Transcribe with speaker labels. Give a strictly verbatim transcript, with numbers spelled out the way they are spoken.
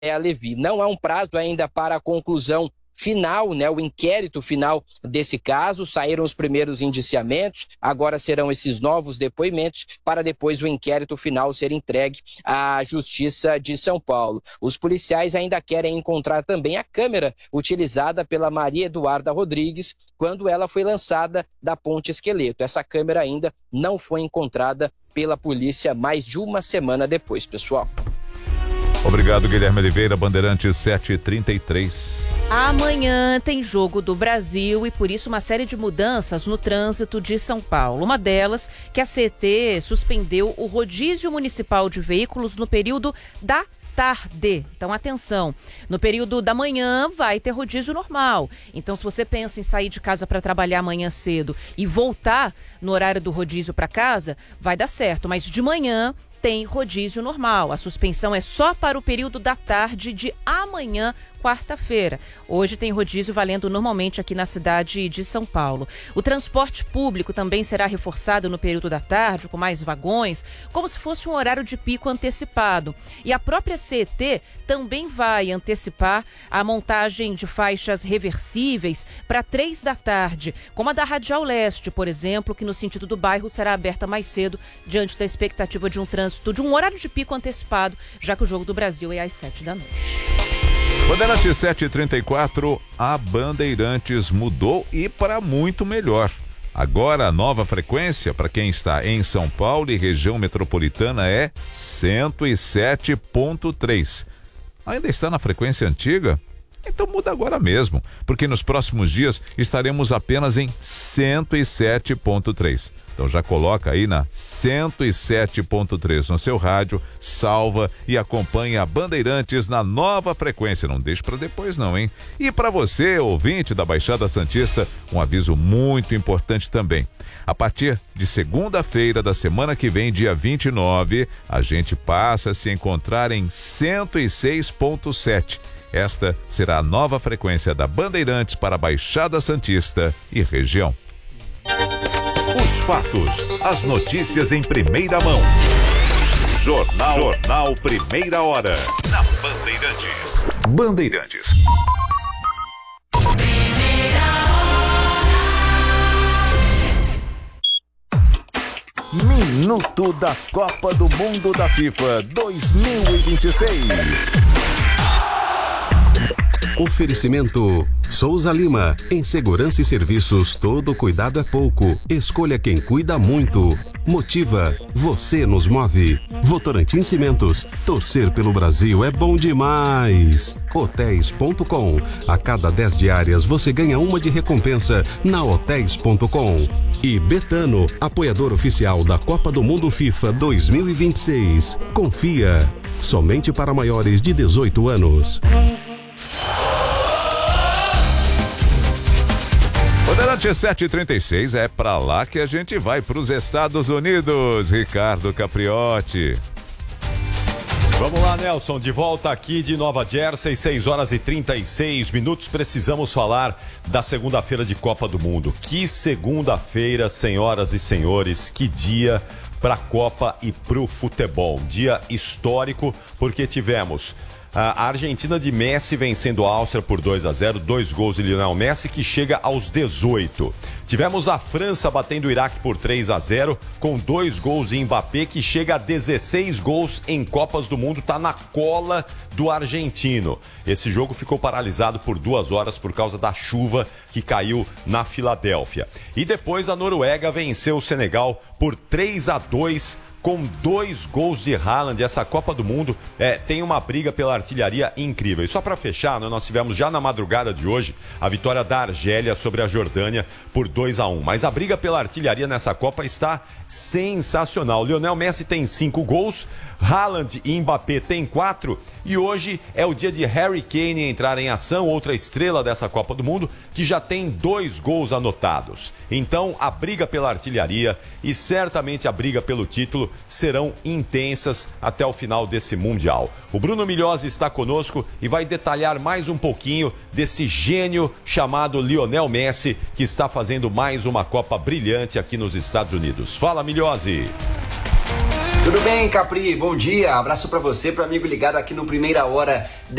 Speaker 1: Levi. Não há um prazo ainda para a conclusão final, né, o inquérito final desse caso. Saíram os primeiros indiciamentos, agora serão esses novos depoimentos para depois o inquérito final ser entregue à Justiça de São Paulo. Os policiais ainda querem encontrar também a câmera utilizada pela Maria Eduarda Rodrigues quando ela foi lançada da Ponte Esqueleto. Essa câmera ainda não foi encontrada pela polícia mais de uma semana depois, pessoal.
Speaker 2: Obrigado, Guilherme Oliveira, Bandeirantes sete e trinta e três.
Speaker 3: Amanhã tem Jogo do Brasil e, por isso, uma série de mudanças no trânsito de São Paulo. Uma delas, que a C E T suspendeu o rodízio municipal de veículos no período da tarde. Então, atenção, no período da manhã vai ter rodízio normal. Então, se você pensa em sair de casa para trabalhar amanhã cedo e voltar no horário do rodízio para casa, vai dar certo. Mas de manhã tem rodízio normal. A suspensão é só para o período da tarde de amanhã, quarta-feira. Hoje tem rodízio valendo normalmente aqui na cidade de São Paulo. O transporte público também será reforçado no período da tarde, com mais vagões, como se fosse um horário de pico antecipado. E a própria C E T também vai antecipar a montagem de faixas reversíveis para três da tarde, como a da Radial Leste, por exemplo, que no sentido do bairro será aberta mais cedo, diante da expectativa de um trânsito de um horário de pico antecipado, já que o Jogo do Brasil é às sete da noite.
Speaker 2: Bandeirantes sete e trinta e quatro, a Bandeirantes mudou e para muito melhor. Agora a nova frequência para quem está em São Paulo e região metropolitana é cento e sete ponto três. Ainda está na frequência antiga? Então muda agora mesmo, porque nos próximos dias estaremos apenas em cento e sete ponto três. Então já coloca aí na cento e sete ponto três no seu rádio, salva e acompanhe a Bandeirantes na nova frequência. Não deixe para depois não, hein? E para você, ouvinte da Baixada Santista, um aviso muito importante também. A partir de segunda-feira da semana que vem, dia vinte e nove, a gente passa a se encontrar em cento e seis ponto sete. Esta será a nova frequência da Bandeirantes para a Baixada Santista e região.
Speaker 4: Os fatos, as notícias em primeira mão. Jornal, Jornal Primeira Hora, na Bandeirantes. Bandeirantes. Minuto da Copa do Mundo da FIFA dois mil e vinte e seis.
Speaker 5: Oferecimento Souza Lima. Em segurança e serviços, todo cuidado é pouco. Escolha quem cuida muito. Motiva. Você nos move. Votorantim Cimentos. Torcer pelo Brasil é bom demais. Hotéis ponto com. A cada dez diárias você ganha uma de recompensa na hotéis ponto com. E Betano, apoiador oficial da Copa do Mundo FIFA dois mil e vinte e seis. Confia. Somente para maiores de dezoito anos.
Speaker 2: Bandeirantes sete e trinta e seis, é pra lá que a gente vai, pros Estados Unidos. Ricardo Capriotti.
Speaker 6: Vamos lá, Nelson, de volta aqui de Nova Jersey, seis horas e trinta e seis minutos. Precisamos falar da segunda-feira de Copa do Mundo. Que segunda-feira, senhoras e senhores, que dia para a Copa e para o futebol. Dia histórico, porque tivemos a Argentina de Messi vencendo a Áustria por dois a zero, dois gols de Lionel Messi, que chega aos dezoito. Tivemos a França batendo o Iraque por três a zero, com dois gols de Mbappé, que chega a dezesseis gols em Copas do Mundo, tá na cola do argentino. Esse jogo ficou paralisado por duas horas por causa da chuva que caiu na Filadélfia. E depois a Noruega venceu o Senegal por três a dois, com dois gols de Haaland. Essa Copa do Mundo é, tem uma briga pela artilharia incrível. E só para fechar, nós tivemos já na madrugada de hoje a vitória da Argélia sobre a Jordânia por dois a um. Mas a briga pela artilharia nessa Copa está sensacional. Lionel Messi tem cinco gols, Haaland e Mbappé tem quatro, e hoje é o dia de Harry Kane entrar em ação, outra estrela dessa Copa do Mundo, que já tem dois gols anotados. Então a briga pela artilharia e certamente a briga pelo título serão intensas até o final desse Mundial. O Bruno Milhozzi está conosco e vai detalhar mais um pouquinho desse gênio chamado Lionel Messi, que está fazendo mais uma Copa brilhante aqui nos Estados Unidos. Fala, Milhozzi!
Speaker 7: Tudo bem, Capri? Bom dia. Abraço pra você, pro amigo ligado aqui no Primeira Hora